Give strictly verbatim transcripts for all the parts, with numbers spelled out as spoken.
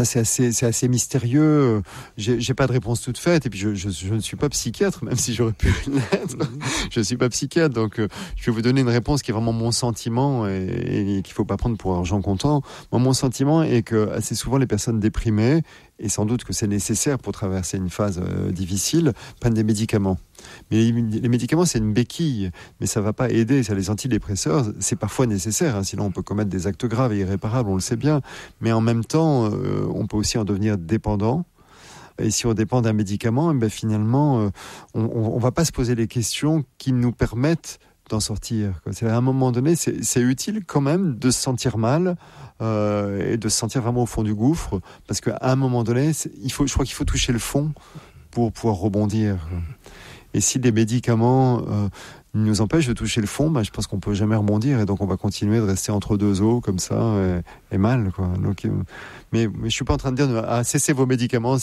C'est assez, c'est assez mystérieux. J'ai, j'ai pas de réponse toute faite. Et puis, je, je, je ne suis pas psychiatre, même si j'aurais pu l'être. Je ne suis pas psychiatre. Donc, euh, je vais vous donner une réponse qui est vraiment mon sentiment et, et qu'il faut pas prendre pour argent comptant. Moi, mon sentiment est que assez souvent, les personnes déprimées, et sans doute que c'est nécessaire pour traverser une phase euh, difficile, prennent des médicaments. Mais les, les médicaments, c'est une béquille, mais ça va pas aider. Ça, les antidépresseurs, c'est parfois nécessaire, hein, sinon on peut commettre des actes graves et irréparables, on le sait bien. Mais en même temps, euh, on peut aussi en devenir dépendant. Et si on dépend d'un médicament, eh ben finalement, euh, on, on, on va pas se poser les questions qui nous permettent d'en sortir. C'est à un moment donné, c'est, c'est utile quand même de se sentir mal euh, et de se sentir vraiment au fond du gouffre, parce qu'à un moment donné, il faut, je crois qu'il faut toucher le fond pour pouvoir rebondir. Et si des médicaments euh, nous empêchent de toucher le fond, bah, je pense qu'on peut jamais rebondir, et donc on va continuer de rester entre deux eaux comme ça et, et mal, quoi. Donc, euh, mais, mais je suis pas en train de dire ah, cessez vos médicaments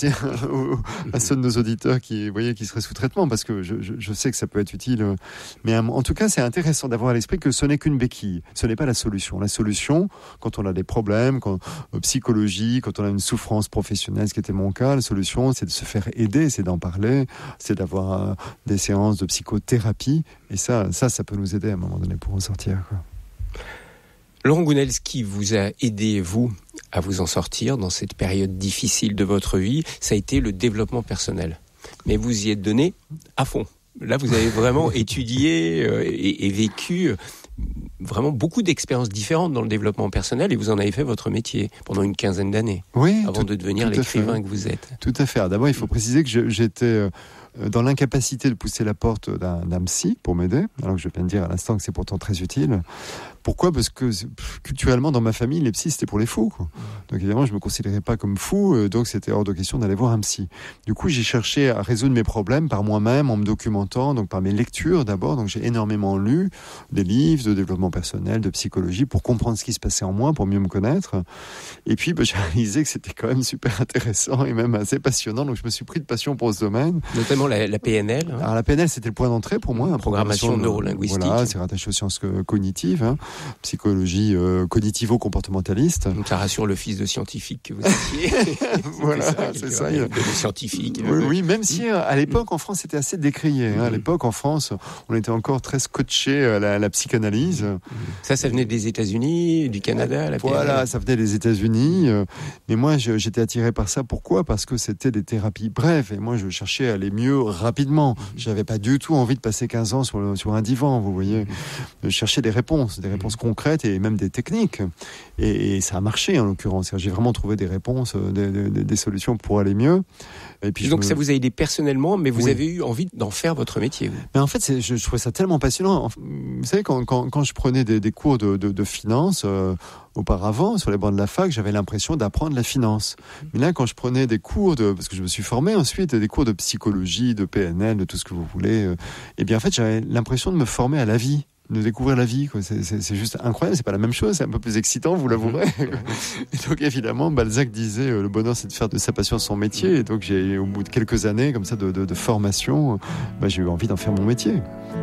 à ceux de nos auditeurs qui, vous voyez, qui seraient sous traitement, parce que je, je, je sais que ça peut être utile. Mais en tout cas, c'est intéressant d'avoir à l'esprit que ce n'est qu'une béquille. Ce n'est pas la solution. La solution, quand on a des problèmes, quand euh, psychologie, quand on a une souffrance professionnelle, ce qui était mon cas, la solution, c'est de se faire aider, c'est d'en parler, c'est d'avoir euh, des séances de psychothérapie. Et ça, ça, ça peut nous aider à un moment donné pour en sortir, quoi. Laurent Gounel, ce qui vous a aidé, vous, à vous en sortir dans cette période difficile de votre vie, ça a été le développement personnel. Mais vous y êtes donné à fond. Là, vous avez vraiment étudié euh, et, et vécu vraiment beaucoup d'expériences différentes dans le développement personnel, et vous en avez fait votre métier pendant une quinzaine d'années, oui, avant tout, de devenir l'écrivain que vous êtes. Tout à fait. Alors, d'abord, il faut préciser que je, j'étais euh, dans l'incapacité de pousser la porte d'un, d'un psy pour m'aider, alors que je viens de dire à l'instant que c'est pourtant très utile. Pourquoi ? Parce que pff, culturellement, dans ma famille, les psys, c'était pour les fous, quoi. Donc évidemment, je me considérais pas comme fou, euh, donc c'était hors de question d'aller voir un psy. Du coup, j'ai cherché à résoudre mes problèmes par moi-même, en me documentant, donc par mes lectures d'abord. Donc j'ai énormément lu des livres de développement personnel, de psychologie, pour comprendre ce qui se passait en moi, pour mieux me connaître. Et puis, bah, j'ai réalisé que c'était quand même super intéressant et même assez passionnant. Donc je me suis pris de passion pour ce domaine. Notamment la, la P N L. Hein. Alors la P N L, c'était le point d'entrée pour moi. Programmation, programmation neurolinguistique. Voilà, c'est rattaché aux sciences cognitives, hein. Psychologie euh, cognitivo-comportementaliste. Donc ça rassure le fils de scientifique que vous étiez. Voilà, ça, c'est ça. Il y a des scientifiques. Oui, oui, même si à l'époque en France c'était assez décrié. Hein. À l'époque en France, on était encore très scotché à la, à la psychanalyse. Ça, ça venait des États-Unis, du Canada, la P N L. Voilà, ça venait des États-Unis. Mais moi, je, j'étais attiré par ça. Pourquoi ? Parce que c'était des thérapies brèves, et moi, je cherchais à aller mieux rapidement. J'avais pas du tout envie de passer quinze ans sur, le, sur un divan, vous voyez. Je cherchais des réponses, des réponses concrètes et même des techniques. Et, et ça a marché, en l'occurrence. J'ai vraiment trouvé des réponses, des, des, des solutions pour aller mieux. Et puis donc me... ça vous a aidé personnellement, mais vous oui. avez eu envie d'en faire votre métier. Vous. Mais en fait, c'est, je, je trouvais ça tellement passionnant. Vous savez, quand, quand, quand je prenais des, des cours de, de, de finance euh, auparavant, sur les bancs de la fac, j'avais l'impression d'apprendre la finance. Mais là, quand je prenais des cours de, parce que je me suis formé ensuite, des cours de psychologie, de P N L, de tout ce que vous voulez, euh, et bien en fait, j'avais l'impression de me former à la vie. De découvrir la vie, quoi. C'est, c'est, c'est juste incroyable, c'est pas la même chose, c'est un peu plus excitant, vous l'avouerez. Et donc évidemment, Balzac disait euh, le bonheur c'est de faire de sa passion son métier, et donc j'ai, au bout de quelques années comme ça de, de, de formation, bah, j'ai eu envie d'en faire mon métier.